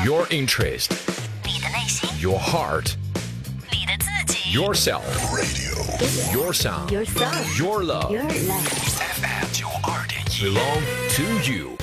Your interest, 你的内心， your heart, 你的自己 yourself, your sound, Your sound. your love, Your love. FM 92.1 belong to you.